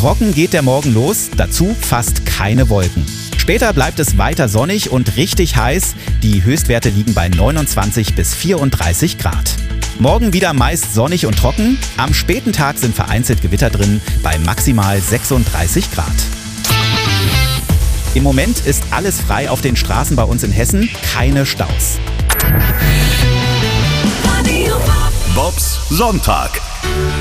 Trocken geht der Morgen los, dazu fast keine Wolken. Später bleibt es weiter sonnig und richtig heiß. Die Höchstwerte liegen bei 29 bis 34 Grad. Morgen wieder meist sonnig und trocken. Am späten Tag sind vereinzelt Gewitter drin bei maximal 36 Grad. Im Moment ist alles frei auf den Straßen bei uns in Hessen, keine Staus. Bobs Sonntag.